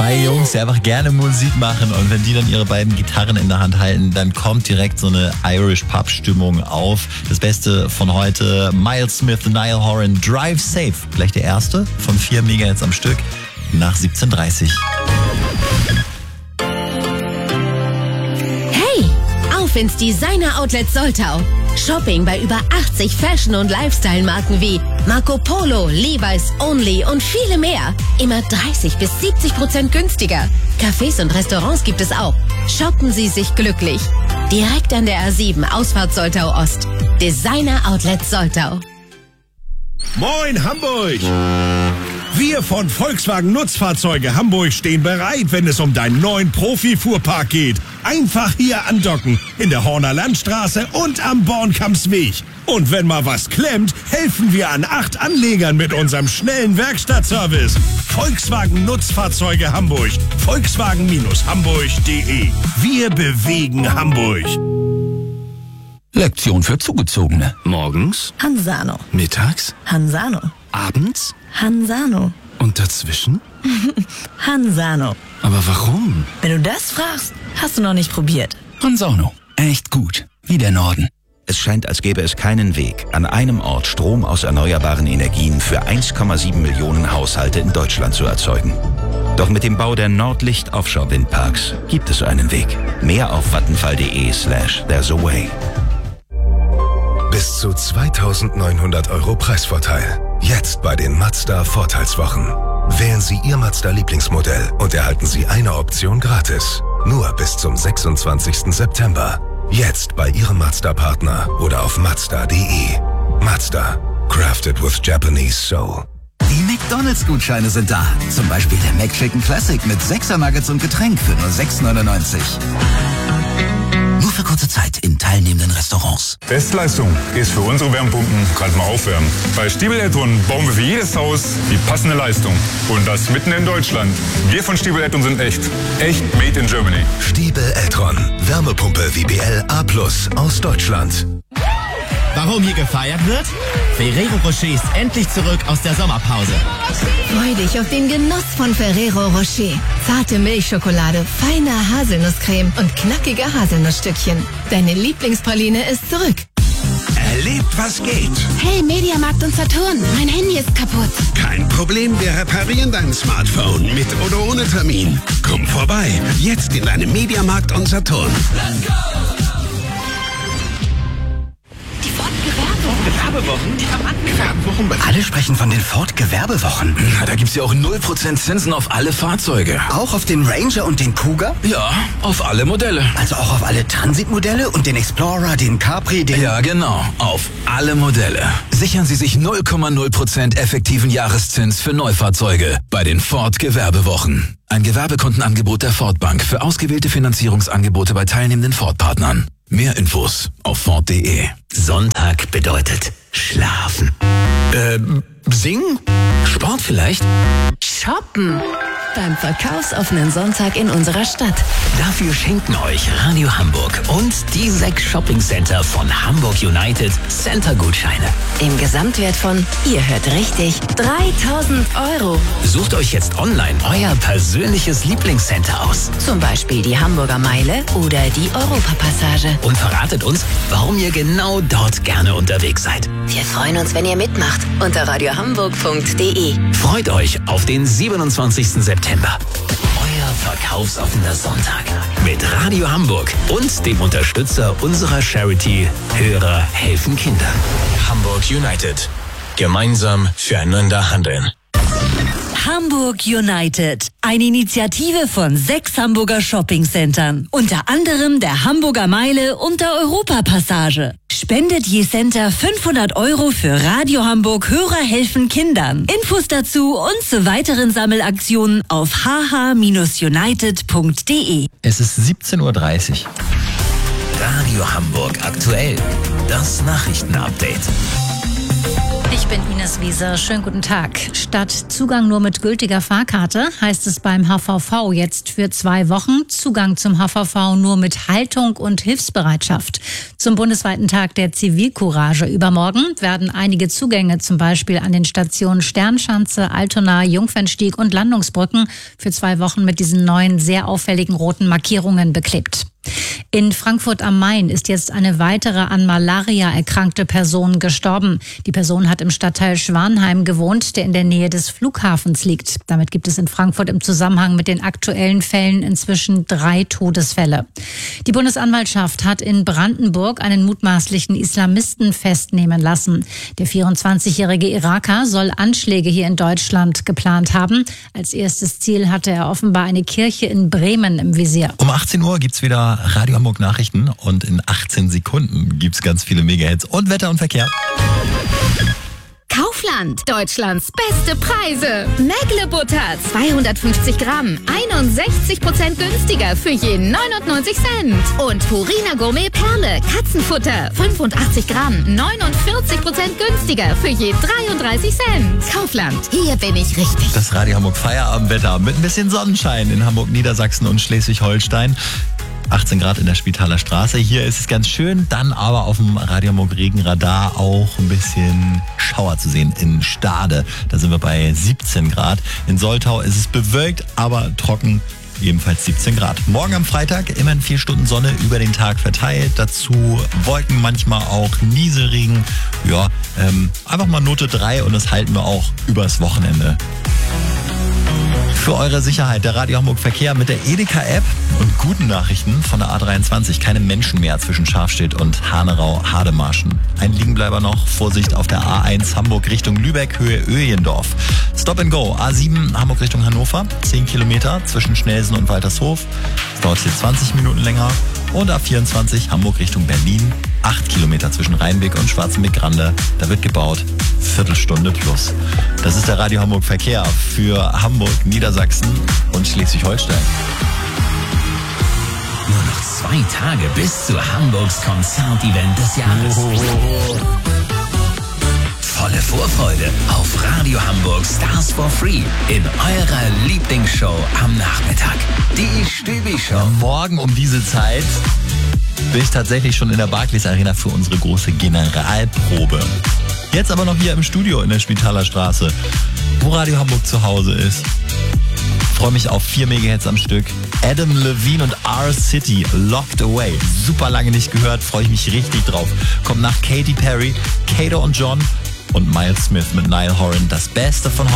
Zwei Jungs, die einfach gerne Musik machen, und wenn die dann ihre beiden Gitarren in der Hand halten, dann kommt direkt so eine Irish-Pub-Stimmung auf. Das Beste von heute: Miles Smith, Niall Horan, Drive Safe. Gleich der erste von 4 Megahits am Stück nach 17:30. Hey, auf ins Designer-Outlet Soltau. Shopping bei über 80 Fashion- und Lifestyle-Marken wie Marco Polo, Levi's, Only und viele mehr. Immer 30-70% günstiger. Cafés und Restaurants gibt es auch. Shoppen Sie sich glücklich. Direkt an der A7, Ausfahrt Soltau Ost. Designer-Outlet Soltau. Moin Hamburg! Wir von Volkswagen Nutzfahrzeuge Hamburg stehen bereit, wenn es um deinen neuen Profi-Fuhrpark geht. Einfach hier andocken, in der Horner Landstraße und am Bornkampsweg. Und wenn mal was klemmt, helfen wir an 8 Anlegern mit unserem schnellen Werkstattservice. Volkswagen Nutzfahrzeuge Hamburg. Volkswagen-Hamburg.de. Wir bewegen Hamburg. Lektion für Zugezogene. Morgens, Hansano. mittags, Hansano. abends Hansano. und dazwischen? Hansano. Aber warum? Wenn du das fragst, hast du noch nicht probiert. Hansano. Echt gut. Wie der Norden. Es scheint, als gäbe es keinen Weg, an einem Ort Strom aus erneuerbaren Energien für 1,7 Millionen Haushalte in Deutschland zu erzeugen. Doch mit dem Bau der Nordlicht Offshore Windparks gibt es einen Weg. Mehr auf vattenfall.de/there's a way. Bis zu 2.900 € Preisvorteil. Jetzt bei den Mazda Vorteilswochen. Wählen Sie Ihr Mazda-Lieblingsmodell und erhalten Sie eine Option gratis. Nur bis zum 26. September. Jetzt bei Ihrem Mazda-Partner oder auf Mazda.de. Mazda. Crafted with Japanese Soul. Die McDonalds-Gutscheine sind da. Zum Beispiel der McChicken Classic mit 6er Nuggets und Getränk für nur 6,99 €. Nur für kurze Zeit in teilnehmenden Restaurants. Bestleistung ist für unsere Wärmepumpen gerade mal aufwärmen. Bei Stiebel Eltron bauen wir für jedes Haus die passende Leistung. Und das mitten in Deutschland. Wir von Stiebel Eltron sind echt. Echt made in Germany. Stiebel Eltron. Wärmepumpe VBL A+ aus Deutschland. Warum hier gefeiert wird? Ferrero Rocher ist endlich zurück aus der Sommerpause. Freu dich auf den Genuss von Ferrero Rocher. Zarte Milchschokolade, feine Haselnusscreme und knackige Haselnussstückchen. Deine Lieblingspraline ist zurück. Erlebt, was geht. Hey, Mediamarkt und Saturn, mein Handy ist kaputt. Kein Problem, wir reparieren dein Smartphone mit oder ohne Termin. Komm vorbei, jetzt in deinem Mediamarkt und Saturn. Let's go! Gewerbewochen, die am Gewerbewochen. Alle sprechen von den Ford-Gewerbewochen. Na, da gibt's ja auch 0% Zinsen auf alle Fahrzeuge. Auch auf den Ranger und den Cougar? Ja, auf alle Modelle. Also auch auf alle Transitmodelle und den Explorer, den Capri, den... Ja, genau. Auf alle Modelle. Sichern Sie sich 0,0% effektiven Jahreszins für Neufahrzeuge bei den Ford-Gewerbewochen. Ein Gewerbekundenangebot der Ford Bank für ausgewählte Finanzierungsangebote bei teilnehmenden Ford-Partnern. Mehr Infos auf Ford.de. Sonntag bedeutet schlafen. Singen? Sport vielleicht? Shoppen. Beim verkaufsoffenen Sonntag in unserer Stadt. Dafür schenken euch Radio Hamburg und die 6 Shopping-Center von Hamburg United Center-Gutscheine. Im Gesamtwert von, ihr hört richtig, 3.000 €. Sucht euch jetzt online euer persönliches Lieblingscenter aus. Zum Beispiel die Hamburger Meile oder die Europapassage. Und verratet uns, warum ihr genau dort gerne unterwegs seid. Wir freuen uns, wenn ihr mitmacht. Unter radiohamburg.de. Freut euch auf den 27. September. Euer verkaufsoffener Sonntag mit Radio Hamburg und dem Unterstützer unserer Charity Hörer helfen Kindern. Hamburg United. Gemeinsam füreinander handeln. Hamburg United. Eine Initiative von 6 Hamburger Shoppingcentern. Unter anderem der Hamburger Meile und der Europapassage. Spendet je Center 500 € für Radio Hamburg Hörer helfen Kindern. Infos dazu und zu weiteren Sammelaktionen auf hh-united.de. Es ist 17:30 Uhr. Radio Hamburg aktuell. Das Nachrichtenupdate. Ich bin Ines Wieser. Schönen guten Tag. Statt Zugang nur mit gültiger Fahrkarte heißt es beim HVV jetzt für 2 Wochen Zugang zum HVV nur mit Haltung und Hilfsbereitschaft. Zum bundesweiten Tag der Zivilcourage übermorgen werden einige Zugänge, zum Beispiel an den Stationen Sternschanze, Altona, Jungfernstieg und Landungsbrücken, für 2 Wochen mit diesen neuen, sehr auffälligen roten Markierungen beklebt. In Frankfurt am Main ist jetzt eine weitere an Malaria erkrankte Person gestorben. Die Person hat im Stadtteil Schwanheim gewohnt, der in der Nähe des Flughafens liegt. Damit gibt es in Frankfurt im Zusammenhang mit den aktuellen Fällen inzwischen 3 Todesfälle. Die Bundesanwaltschaft hat in Brandenburg einen mutmaßlichen Islamisten festnehmen lassen. Der 24-jährige Iraker soll Anschläge hier in Deutschland geplant haben. Als erstes Ziel hatte er offenbar eine Kirche in Bremen im Visier. Um 18 Uhr gibt's wieder Radio Hamburg Nachrichten und in 18 Sekunden gibt's ganz viele Megahits und Wetter und Verkehr. Kaufland, Deutschlands beste Preise. Mägle Butter, 250 Gramm, 61% günstiger für je 99 Cent. Und Purina Gourmet Perle, Katzenfutter, 85 Gramm, 49% günstiger für je 33 Cent. Kaufland, hier bin ich richtig. Das Radio Hamburg Feierabendwetter mit ein bisschen Sonnenschein in Hamburg, Niedersachsen und Schleswig-Holstein. 18 Grad in der Spitaler Straße. Hier ist es ganz schön. Dann aber auf dem Radio Hamburg Regenradar auch ein bisschen Schauer zu sehen in Stade. Da sind wir bei 17 Grad. In Soltau ist es bewölkt, aber trocken. Ebenfalls 17 Grad. Morgen am Freitag immerhin 4 Stunden Sonne über den Tag verteilt. Dazu Wolken, manchmal auch Nieselregen. Ja, einfach mal Note 3 und das halten wir auch übers Wochenende. Für eure Sicherheit der Radio Hamburg Verkehr mit der Edeka-App und guten Nachrichten von der A23. Keine Menschen mehr zwischen Schafstedt und Hanerau-Hademarschen. Ein Liegenbleiber noch. Vorsicht auf der A1 Hamburg Richtung Lübeck, Höhe Öjendorf. Stop and Go. A7 Hamburg Richtung Hannover. 10 Kilometer zwischen Schnelsen und Waltershof. Das dauert hier 20 Minuten länger. Und A24 Hamburg Richtung Berlin. 8 Kilometer zwischen Rheinbeck und Schwarzenbeck-Grande. Da wird gebaut. Viertelstunde plus. Das ist der Radio Hamburg Verkehr für Hamburg, Niedersachsen und Schleswig-Holstein. Nur noch 2 Tage bis zu Hamburgs Konzertevent des Jahres. Volle Vorfreude auf Radio Hamburg Stars for Free in eurer Lieblingsshow am Nachmittag. Die Stübi-Show. Morgen um diese Zeit bin ich tatsächlich schon in der Barclays Arena für unsere große Generalprobe. Jetzt aber noch hier im Studio in der Spitaler Straße, wo Radio Hamburg zu Hause ist. Freue mich auf 4 Megahits am Stück. Adam Levine und R-City, Locked Away. Super lange nicht gehört, freue ich mich richtig drauf. Kommt nach Katy Perry, Kato und John und Miles Smith mit Niall Horan. Das Beste von